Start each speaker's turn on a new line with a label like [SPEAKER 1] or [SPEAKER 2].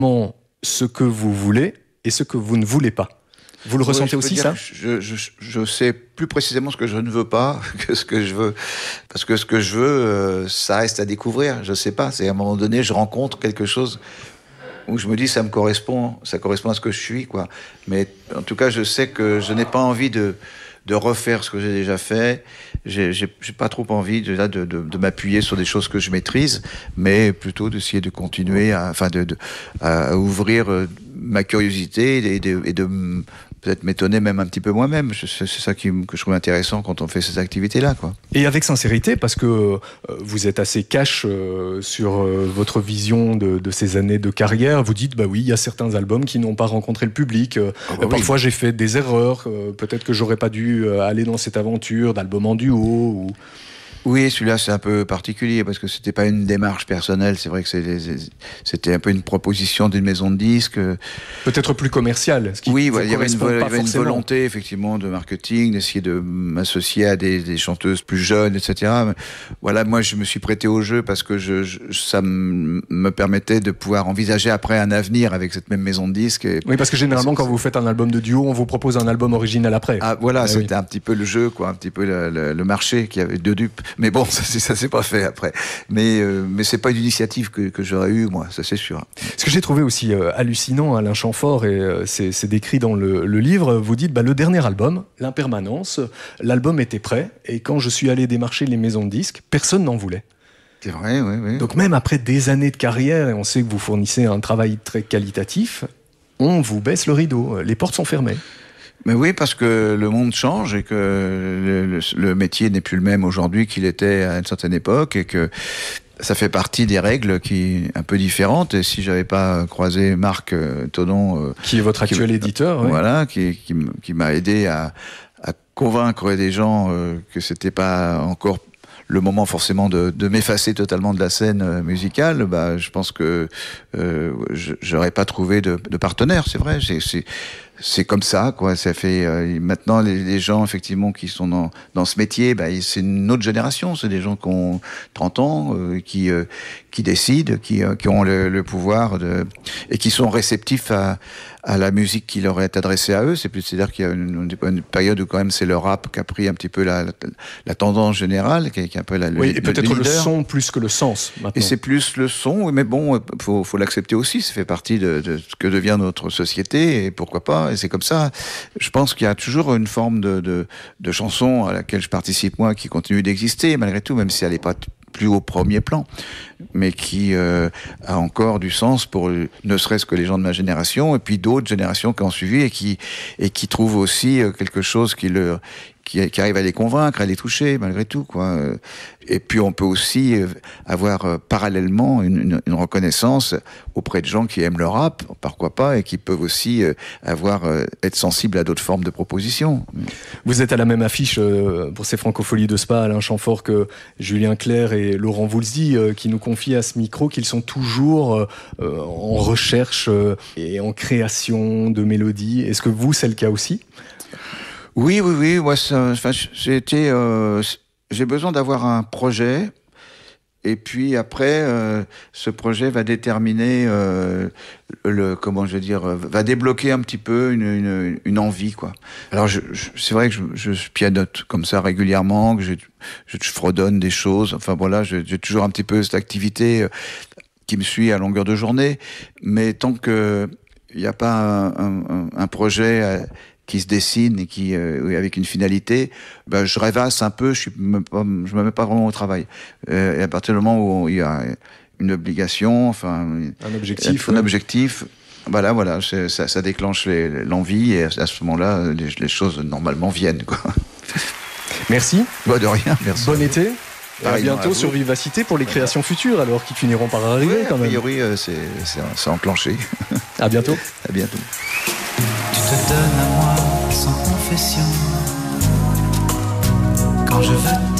[SPEAKER 1] ce que vous voulez et ce que vous ne voulez pas. Vous le ressentez aussi, ça ?
[SPEAKER 2] Je sais plus précisément ce que je ne veux pas que ce que je veux. Parce que ce que je veux, ça reste à découvrir. Je sais pas. C'est à un moment donné, je rencontre quelque chose où je me dis ça correspond à ce que je suis, quoi. Mais en tout cas, je sais que je n'ai pas envie de refaire ce que j'ai déjà fait. J'ai pas trop envie de m'appuyer sur des choses que je maîtrise, mais plutôt d'essayer de continuer à ouvrir ma curiosité et de peut-être m'étonner même un petit peu moi-même. C'est ça que je trouve intéressant quand on fait ces activités-là, quoi.
[SPEAKER 1] Et avec sincérité, parce que vous êtes assez cash sur votre vision de ces années de carrière. Vous dites, bah oui, il y a certains albums qui n'ont pas rencontré le public. Parfois, j'ai fait des erreurs. Peut-être que j'aurais pas dû aller dans cette aventure d'album en duo. Ou...
[SPEAKER 2] Oui, celui-là, c'est un peu particulier parce que c'était pas une démarche personnelle. C'est vrai que c'était un peu une proposition d'une maison de disques.
[SPEAKER 1] Peut-être plus commerciale.
[SPEAKER 2] Oui, il y avait une volonté, effectivement, de marketing, d'essayer de m'associer à des chanteuses plus jeunes, etc. Mais voilà, moi, je me suis prêté au jeu parce que ça me permettait de pouvoir envisager après un avenir avec cette même maison de disques.
[SPEAKER 1] Oui, parce que généralement, quand vous faites un album de duo, on vous propose un album original après.
[SPEAKER 2] Ah, voilà, c'était un petit peu le jeu, quoi, un petit peu le marché qui avait deux dupes. Mais bon, ça s'est pas fait après. Mais c'est pas une initiative que j'aurais eue, moi, ça c'est sûr.
[SPEAKER 1] Ce que j'ai trouvé aussi hallucinant, Alain Chamfort, et c'est décrit dans le livre, vous dites, le dernier album, L'Impermanence, l'album était prêt, et quand je suis allé démarcher les maisons de disques, personne n'en voulait.
[SPEAKER 2] C'est vrai, oui.
[SPEAKER 1] Donc même après des années de carrière, et on sait que vous fournissez un travail très qualitatif, on vous baisse le rideau, les portes sont fermées.
[SPEAKER 2] Mais oui, parce que le monde change et que le métier n'est plus le même aujourd'hui qu'il était à une certaine époque et que ça fait partie des règles un peu différentes. Et si j'avais pas croisé Marc Thonon,
[SPEAKER 1] qui est votre actuel éditeur,
[SPEAKER 2] voilà, qui m'a aidé à convaincre des gens que c'était pas encore le moment forcément de m'effacer totalement de la scène musicale, je pense que j'aurais pas trouvé de partenaire. C'est vrai, c'est comme ça, quoi. Ça fait maintenant les gens effectivement qui sont dans ce métier, c'est une autre génération. C'est des gens qui ont 30 ans, qui décident, qui ont le pouvoir et qui sont réceptifs à la musique qui leur est adressée à eux. C'est-à-dire qu'il y a une période où quand même c'est le rap qui a pris un petit peu la tendance générale, qui est un peu
[SPEAKER 1] et peut-être le son plus que le sens maintenant.
[SPEAKER 2] Et c'est plus le son, mais bon, faut l'accepter aussi. Ça fait partie de ce que devient notre société, et pourquoi pas. Et c'est comme ça. Je pense qu'il y a toujours une forme de chanson à laquelle je participe moi, qui continue d'exister malgré tout, même si elle n'est pas plus au premier plan, mais qui a encore du sens pour ne serait-ce que les gens de ma génération et puis d'autres générations qui ont suivi et qui trouvent aussi quelque chose qui arrive à les convaincre, à les toucher malgré tout, quoi. Et puis on peut aussi avoir parallèlement une reconnaissance auprès de gens qui aiment le rap, pourquoi pas, et qui peuvent aussi être sensibles à d'autres formes de propositions.
[SPEAKER 1] Vous êtes à la même affiche pour ces Francopholies de Spa, Alain Chamfort, que Julien Clerc et Laurent Voulzy, qui nous confient à ce micro qu'ils sont toujours en recherche et en création de mélodies. Est-ce que vous, c'est le cas aussi ?
[SPEAKER 2] Oui. Moi, j'ai besoin d'avoir un projet, et puis après, ce projet va déterminer va débloquer un petit peu une envie, quoi. Alors, c'est vrai que je pianote comme ça régulièrement, que je fredonne des choses. Enfin voilà, j'ai toujours un petit peu cette activité qui me suit à longueur de journée, mais tant que il n'y a pas un projet qui se dessine et qui avec une finalité, je rêvasse un peu, je me mets pas vraiment au travail. Et à partir du moment où il y a une obligation, un objectif, voilà, ça déclenche l'envie, et à ce moment-là, les choses normalement viennent, quoi.
[SPEAKER 1] Merci.
[SPEAKER 2] De rien, merci.
[SPEAKER 1] Bon été. Et à bientôt sur Vivacité pour les créations futures, alors qui finiront par arriver quand même.
[SPEAKER 2] A priori, c'est enclenché.
[SPEAKER 1] À bientôt.
[SPEAKER 2] À bientôt.
[SPEAKER 3] Tu te donnes à moi sans confession quand je veux